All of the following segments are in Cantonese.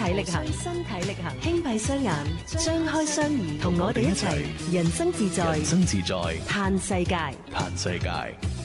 體力行，身體力行，輕閉雙眼，張開雙耳，同我哋一齊人生自在， 人生自在， 嘆世界， 嘆世界。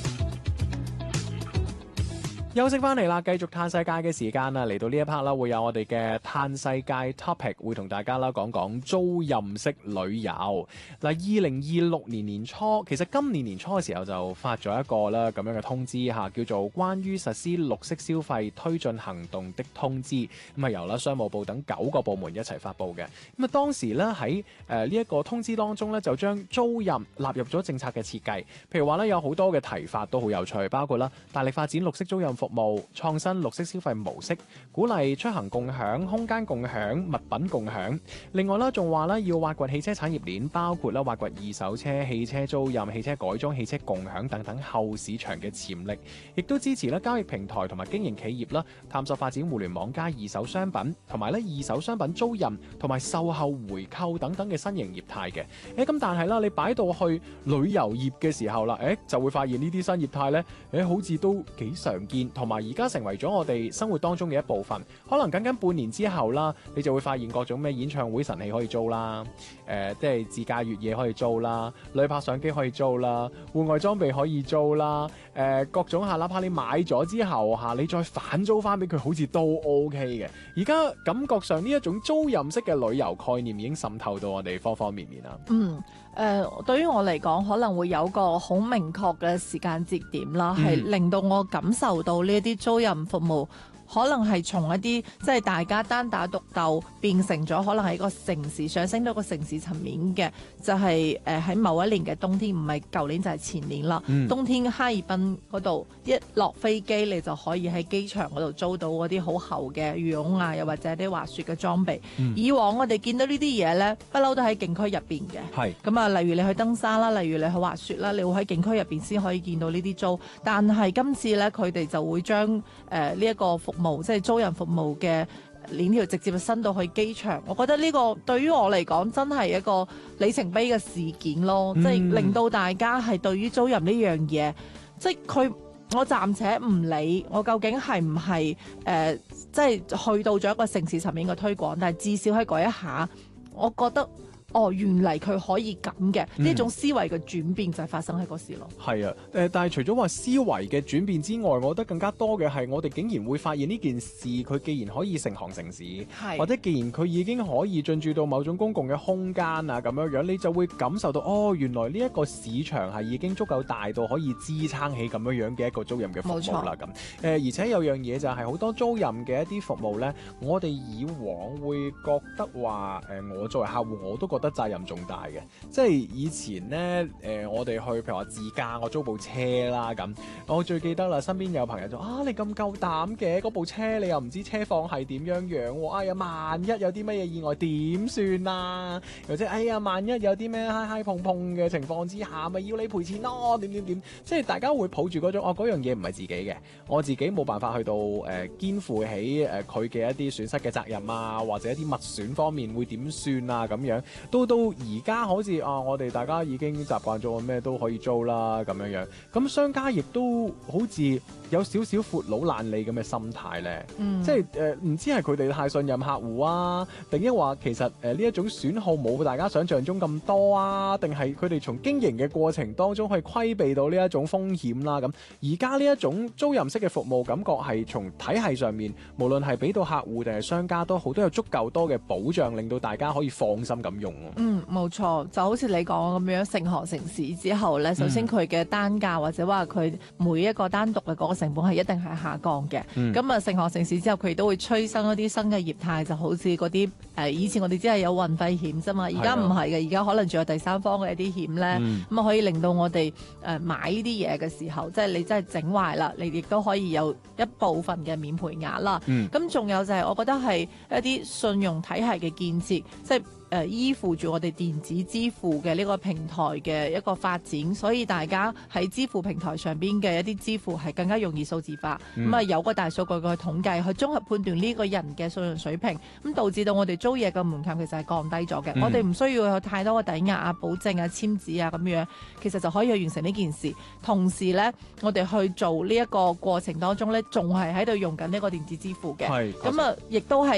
休息翻嚟啦，繼續嘆世界嘅時間啦，嚟到呢一 part 啦，會有我哋嘅嘆世界 topic， 會同大家啦講講租賃式旅遊。嗱，2026年年初，其實今年年初嘅時候就發咗一個啦咁樣嘅通知嚇，叫做關於實施綠色消費推進行動的通知，咁啊由啦商務部等9個部門一齊發布嘅。咁啊當時咧喺呢一個通知當中咧，就將租賃納入咗政策嘅設計，譬如話咧有好多嘅提法都好有趣，包括啦大力發展綠色租賃服務、創新綠色消費模式、鼓勵出行共享、空間共享、物品共享。另外啦，仲話咧要挖掘汽車產業鏈，包括啦挖掘二手車、汽車租賃、汽車改裝、汽車共享等等後市場嘅潛力，亦都支持咧交易平台同埋經營企業啦，探索發展互聯網加二手商品，同埋咧二手商品租賃同埋售後回購等等嘅新型業態嘅。咁但係啦，你擺到去旅遊業嘅時候啦，就會發現呢啲新業態咧，好似都幾常見，同埋而家成為咗我哋生活當中嘅一部分。可能僅僅半年之後啦，你就會發現各種咩演唱會神器可以租啦，即係自駕越野可以租啦，旅拍相機可以租啦，戶外裝備可以租啦，各種哪怕你買咗之後你再反租翻俾佢，好似都 OK 嘅。而家感覺上呢一種租賃式嘅旅遊概念已經滲透到我哋方方面面啦。 對於我嚟講，可能會有個好明確嘅時間節點啦，係令到我感受到呢一啲租賃服務可能係從一啲即係大家單打獨鬥變成咗可能係一個城市上升到個城市層面嘅，就係喺某一年嘅冬天，唔係舊年就係前年啦。冬天哈爾濱嗰度一落飛機，你就可以喺機場嗰度租到嗰啲好厚嘅羽絨啊，又或者啲滑雪嘅裝備。以往我哋見到呢啲嘢呢，不嬲都喺景區入邊嘅。係咁啊，例如你去登山啦，例如你去滑雪啦，你會喺景區入邊先可以見到呢啲租。但係今次呢，佢哋就會將呢一個服務，即係租賃服務嘅鏈條直接伸到去機場。我覺得呢個對於我嚟講真係一個里程碑嘅事件咯，即係令到大家係對於租賃呢樣嘢，即係我暫且唔理我究竟係唔係即係去到咗一個城市層面嘅推廣，但係至少喺嗰一下，我覺得原嚟佢可以咁嘅，呢種思維嘅轉變就係發生喺嗰時咯。係啊， 但係除咗話思維嘅轉變之外，我覺得更加多嘅係我哋竟然會發現呢件事，佢既然可以成行成市，或者既然佢已經可以進駐到某種公共嘅空間啊咁樣樣，你就會感受到原來呢一個市場係已經足夠大到可以支撐起咁樣樣嘅一個租賃嘅服務啦咁。而且有樣嘢就係好多租賃嘅一啲服務呢，我哋以往會覺得話我作為客戶我都覺得責任重大嘅，即係以前呢，我哋去譬如話自駕，我租部車啦咁，我最記得啦，身邊有朋友就你咁夠膽嘅，嗰部車你又唔知車況係點樣樣，哎呀萬一有啲乜嘢意外點算啊？或者哎呀萬一有啲咩嗨嗨碰碰嘅情況之下，咪要你賠錢咯？點，即係大家會抱住嗰種嗰樣嘢唔係自己嘅，我自己冇辦法去到肩負起佢嘅一啲損失嘅責任啊，或者一啲物損方面會點算啊咁樣。到而家好似我哋大家已經習慣咗咩都可以租啦咁樣樣，咁商家亦都好似有少少闊佬懶理咁嘅心態咧，即係唔知係佢哋太信任客戶啊，定抑或其實呢一種損耗冇大家想象中咁多啊，定係佢哋從經營嘅過程當中去規避到呢一種風險啦咁。而家呢一種租賃式嘅服務，感覺係從體系上面，無論係俾到客戶定係商家都好，都有足夠多嘅保障，令到大家可以放心咁用。 冇錯，就好似你講咁樣，成行成市之後呢，首先佢嘅單價或者話佢每一個單獨嘅嗰個成本係一定係下降嘅。咁成行成市之後，佢都會催生一啲新嘅業態，就好似嗰啲以前我哋只係有運費險啫嘛，而家唔係嘅，而家可能仲有第三方嘅一啲險呢，咁可以令到我哋買呢啲嘢嘅時候，即係你真係整壞啦，你亦都可以有一部分嘅免賠額啦。咁仲有就係我覺得係一啲信用體系嘅建設，即係依附住我哋電子支付嘅呢個平台嘅一個發展，所以大家喺支付平台上邊嘅一啲支付係更加容易數字化。有個大數據去統計，去綜合判斷呢個人嘅信用水平，咁導致到我哋租嘢嘅門檻其實係降低咗嘅。我哋唔需要有太多嘅抵押啊、保證啊、簽字啊咁樣，其實就可以去完成呢件事。同時呢，我哋去做呢一個過程當中呢，仲係喺度用緊呢個電子支付嘅。咁亦都係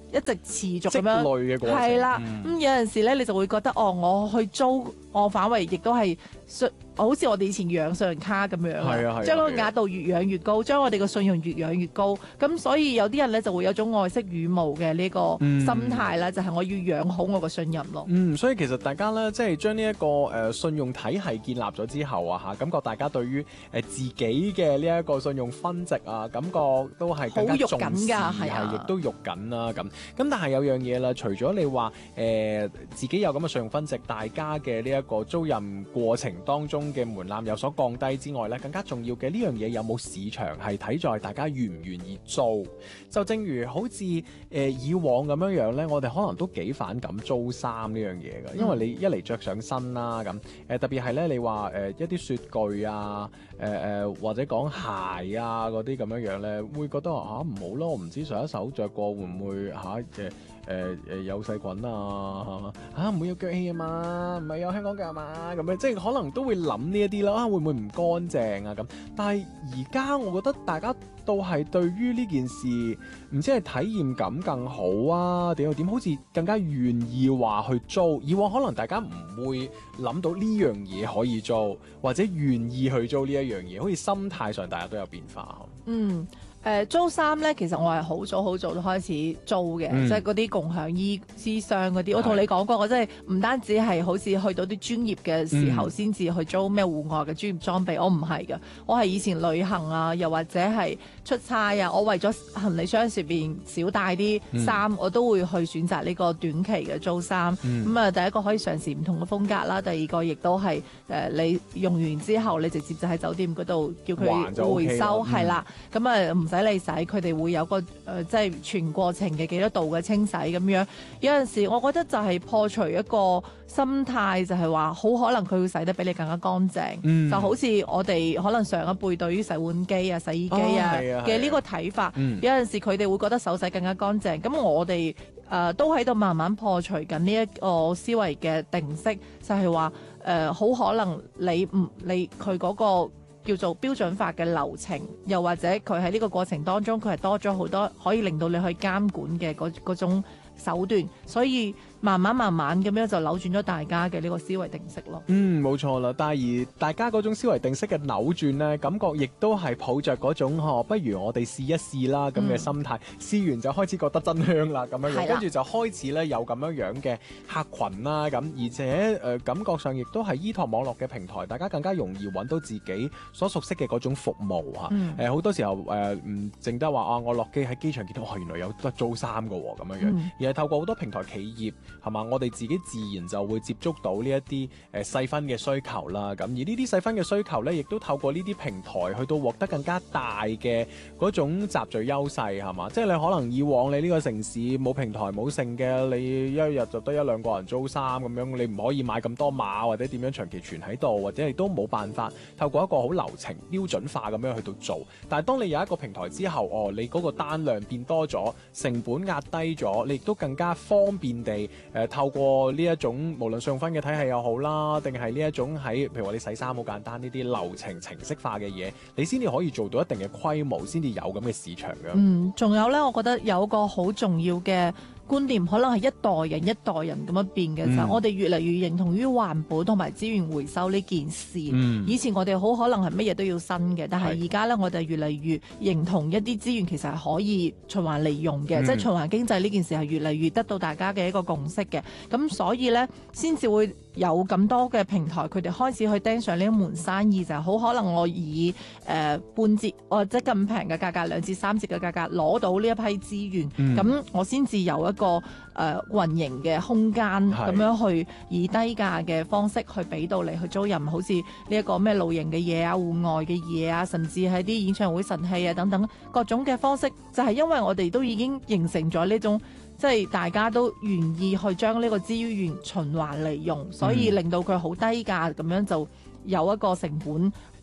一直持續咁積樣。 累嘅過程係啦， 嗯有陣時咧，你就會覺得我去租，我反為亦都係好似我哋以前養信用卡咁樣係啊係啊將個係啊額度越養越高，將我哋個信用越養越高。咁所以有啲人咧就會有種愛惜羽毛嘅呢個心態啦，就係我要養好我個信任咯。 所以其實大家咧，即係將呢一個信用體系建立咗之後啊，感覺大家對於自己嘅呢一個信用分值啊，感覺都係更加重視，係亦都喐緊啦咁。咁但係有樣嘢啦，除咗你話自己有咁嘅信用分值，大家嘅呢一個租賃過程當中嘅門檻有所降低之外咧，更加重要嘅呢樣嘢有冇市場係睇在大家願唔願意租。就正如好似以往咁樣咧，我哋可能都幾反感租衫呢樣嘢嘅，因為你一嚟着上身啦咁，特別係咧你話一啲雪具啊，或者講鞋啊嗰啲咁樣咧，會覺得唔好咯，我唔知上一手着過會唔會有細菌啊，唔會有腳氣啊嘛，唔係有香港腳啊嘛，咁樣即係可能都會諗呢一啲啦，會唔會唔乾淨啊咁？但係而家我覺得大家都係對於呢件事，唔知係體驗感更好啊，點好似更加願意話去租。以往可能大家唔會諗到呢樣嘢可以租，或者願意去租呢一樣嘢，好似心態上大家都有變化。 租衫咧，其實我係好早就開始租嘅，即係嗰啲共享衣箱嗰啲。我同你講過，我真係唔單止係好似去到啲專業嘅時候先至去租咩戶外嘅專業裝備，我唔係㗎。我係以前旅行啊，又或者係出差啊，我為咗行李箱上邊少帶啲衫，我都會去選擇呢個短期嘅租衫。咁第一個可以嘗試唔同嘅風格啦，第二個亦都係你用完之後，你直接就喺酒店嗰度叫佢回收，係啦。咁唔使你洗，佢哋會有個即係全過程嘅幾多度嘅清洗咁樣。有陣時我覺得就係破除一個心態，就係話好可能佢會洗得比你更加乾淨。就好似我哋可能上一輩對於洗碗機啊、洗衣機啊嘅呢個睇法，有陣時佢哋會覺得手洗更加乾淨。咁我哋都喺度慢慢破除緊呢一個思維嘅定式，就係話好可能你佢嗰個叫做標準化嘅流程，又或者佢喺呢個過程當中，佢係多咗好多可以令到你去監管嘅嗰種手段，所以慢慢咁樣就扭轉咗大家嘅呢個思維定式咯。 冇錯啦。但係而大家嗰種思維定式嘅扭轉呢，感覺亦都係抱着嗰種不如我哋試一試啦咁嘅心態。試完就開始覺得真香啦咁樣樣，跟住就開始咧有咁樣樣嘅客群啦咁，而且感覺上亦都係依託網絡嘅平台，大家更加容易揾到自己所熟悉嘅嗰種服務嚇。好多時候唔淨得話我落機喺機場見到原來有得租衫嘅喎咁樣樣，而係透過好多平台企業係嘛，我哋自己自然就會接觸到呢一啲細分嘅需求啦。咁而呢啲細分嘅需求咧，亦都透過呢啲平台去到獲得更加大嘅嗰種集聚優勢係嘛。即係你可能以往你呢個城市冇平台冇剩嘅，你一日就得一兩個人租衫咁樣，你唔可以買咁多碼或者點樣長期存喺度，或者亦都冇辦法透過一個好流程標準化咁樣去到做。但係當你有一個平台之後，你嗰個單量變多咗，成本壓低咗，你亦都更加方便地透過呢一種無論信用分嘅體系又好啦，定係呢一種喺譬如話你洗衫好簡單呢啲流程程式化嘅嘢，你先至可以做到一定嘅規模，先至有咁嘅市場嘅。 仲有呢，我覺得有個好重要嘅觀念，可能係一代人一代人咁樣變嘅時候，我哋越嚟越認同於環保同埋資源回收呢件事。以前我哋好可能係乜嘢都要新嘅，但係而家呢，我哋越嚟越認同一啲資源其實係可以循環利用嘅，即係循環經濟呢件事係越嚟越得到大家嘅一個共識嘅。咁所以呢，先至會有咁多嘅平台，佢哋開始去盯上呢一門生意，就係好可能我以半折或者咁平嘅價格2至3折嘅價格攞到呢一批資源，咁我先至有一個運營嘅空間，咁樣去以低價嘅方式去俾到你去租賃，好似呢一個咩露營嘅嘢啊、戶外嘅嘢啊，甚至係啲演唱會神器啊等等各種嘅方式，就係因為我哋都已經形成咗呢種。即係大家都願意去將呢個資源循環利用，所以令到佢好低價咁樣就有一個成本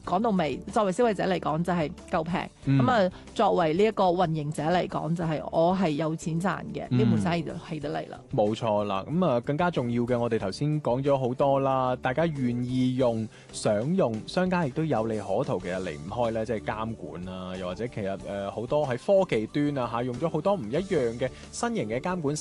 講到尾，作為消費者嚟講就係夠平，咁啊作為呢一個運營者嚟講就係我係有錢賺嘅，呢門生意就起得嚟啦。 冇錯啦，咁啊更加重要嘅，我哋頭先講咗好多啦，大家願意用、想用，商家亦都有利可圖，其實離唔開咧，即係監管啦，又或者其實好多喺科技端啊嚇，用咗好多唔一樣嘅新型嘅監管